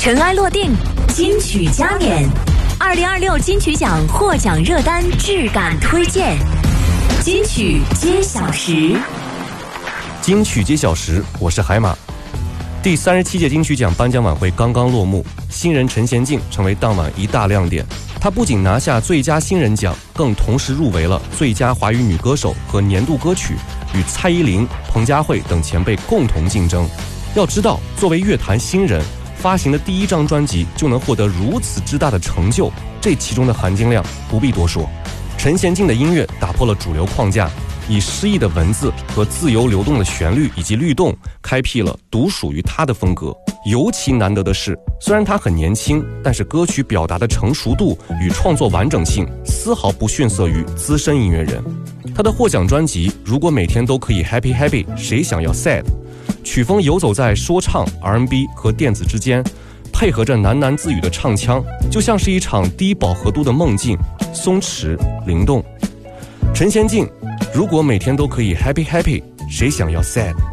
尘埃落定，金曲加冕。2026金曲奖获奖热单质感推荐，金曲揭晓时。 金曲揭晓时，我是海马。第37届金曲奖颁奖晚会刚刚落幕，新人陈娴静成为当晚一大亮点。她不仅拿下最佳新人奖，更同时入围了最佳华语女歌手和年度歌曲，与蔡依林、彭佳慧等前辈共同竞争。要知道，作为乐坛新人，发行的第一张专辑就能获得如此之大的成就，这其中的含金量不必多说。陈娴静的音乐打破了主流框架，以诗意的文字和自由流动的旋律以及律动，开辟了独属于她的风格。尤其难得的是，虽然她很年轻，但是歌曲表达的成熟度与创作完整性丝毫不逊色于资深音乐人。她的获奖专辑《如果每天都可以 Happy Happy 谁想要 Sad》，曲风游走在说唱、R&B 和电子之间，配合着喃喃自语的唱腔，就像是一场低饱和度的梦境，松弛灵动。陈娴静，如果每天都可以 Happy Happy 谁想要 Sad。